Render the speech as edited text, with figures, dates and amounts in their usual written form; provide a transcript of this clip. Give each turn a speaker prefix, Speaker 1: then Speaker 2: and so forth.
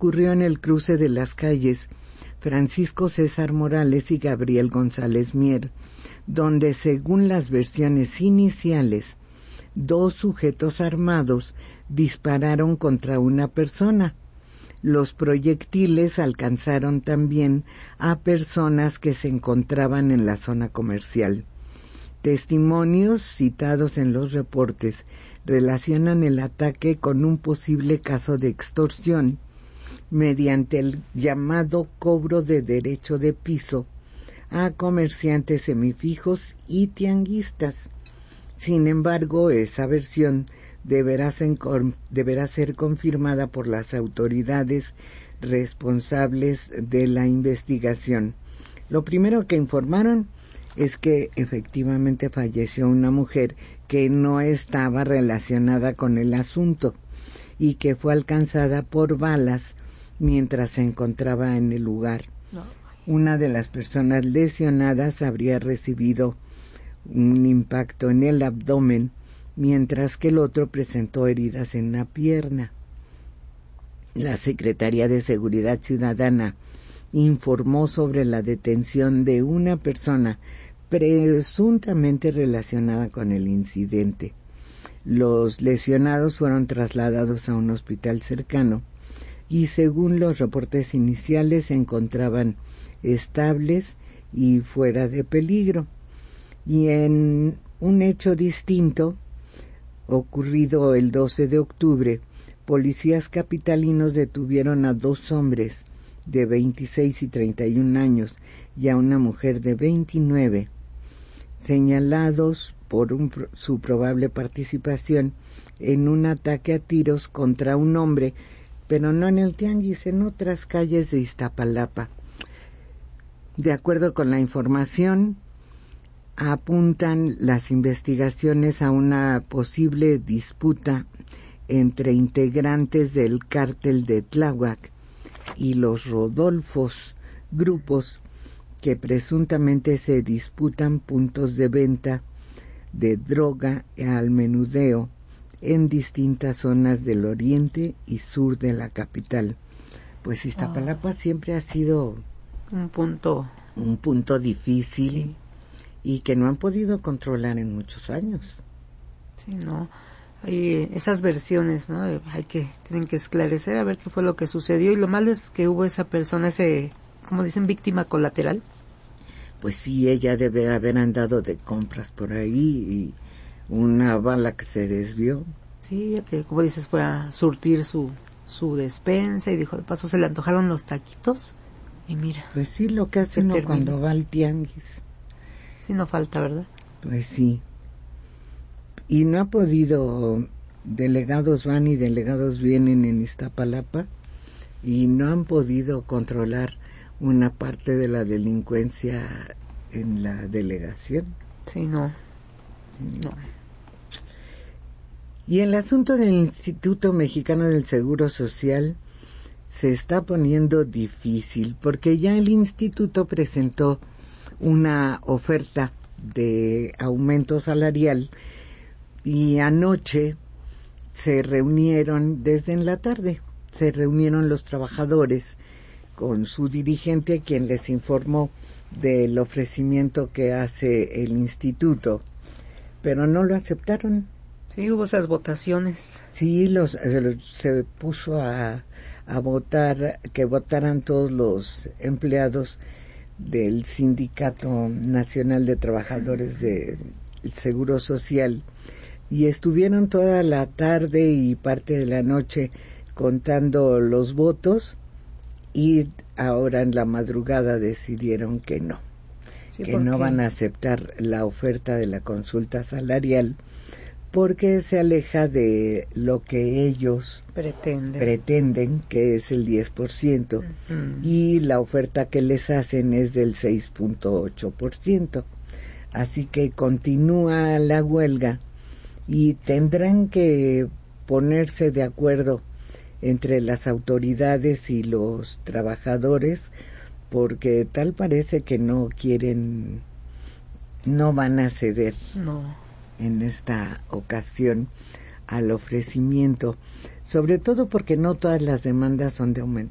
Speaker 1: ocurrió en el cruce de las calles Francisco César Morales y Gabriel González Mier, donde, según las versiones iniciales, 2 sujetos armados dispararon contra una persona. Los proyectiles alcanzaron también a personas que se encontraban en la zona comercial. Testimonios citados en los reportes relacionan el ataque con un posible caso de extorsión mediante el llamado cobro de derecho de piso a comerciantes semifijos y tianguistas. Sin embargo, esa versión deberá ser confirmada por las autoridades responsables de la investigación. Lo primero que informaron es que efectivamente falleció una mujer que no estaba relacionada con el asunto y que fue alcanzada por balas mientras se encontraba en el lugar. Una de las personas lesionadas habría recibido un impacto en el abdomen, mientras que el otro presentó heridas en la pierna. La Secretaría de Seguridad Ciudadana informó sobre la detención de una persona presuntamente relacionada con el incidente. Los lesionados fueron trasladados a un hospital cercano y, según los reportes iniciales, se encontraban estables y fuera de peligro. Y en un hecho distinto, ocurrido el 12 de octubre, policías capitalinos detuvieron a 2 hombres de 26 y 31 años y a una mujer de 29, señalados por su probable participación en un ataque a tiros contra un hombre, pero no en el tianguis, en otras calles de Iztapalapa. De acuerdo con la información, apuntan las investigaciones a una posible disputa entre integrantes del cártel de Tláhuac y los Rodolfos, grupos que presuntamente se disputan puntos de venta de droga al menudeo en distintas zonas del oriente y sur de la capital. Pues Iztapalapa siempre ha sido un punto difícil, sí, y que no han podido controlar en muchos años.
Speaker 2: Sí, no. Hay esas versiones, ¿no? Tienen que esclarecer a ver qué fue lo que sucedió, y lo malo es que hubo esa persona, como dicen, víctima colateral.
Speaker 1: Pues sí, ella debe haber andado de compras por ahí y una bala que se desvió.
Speaker 2: Sí, que como dices, fue a surtir su despensa y dijo, de paso se le antojaron los taquitos y mira.
Speaker 1: Pues sí, lo que hace uno cuando va al tianguis.
Speaker 2: Sí, no falta, ¿verdad?
Speaker 1: Pues sí. Y no ha podido, delegados van y delegados vienen en Iztapalapa y no han podido controlar una parte de la delincuencia en la delegación.
Speaker 2: Sí, no.
Speaker 1: Y el asunto del Instituto Mexicano del Seguro Social se está poniendo difícil porque ya el instituto presentó una oferta de aumento salarial y anoche se reunieron, desde en la tarde, se reunieron los trabajadores con su dirigente, quien les informó del ofrecimiento que hace el instituto, pero no lo aceptaron.
Speaker 2: Sí, hubo esas votaciones.
Speaker 1: Sí, se puso a votar, que votaran todos los empleados del Sindicato Nacional de Trabajadores del Seguro Social, y estuvieron toda la tarde y parte de la noche contando los votos, y ahora en la madrugada decidieron que no, que no van a aceptar la oferta de la consulta salarial porque se aleja de lo que ellos pretenden, que es el 10%, y la oferta que les hacen es del 6.8%. Así que continúa la huelga y tendrán que ponerse de acuerdo entre las autoridades y los trabajadores, porque tal parece que no van a ceder en esta ocasión al ofrecimiento, sobre todo porque no todas las demandas son de aumento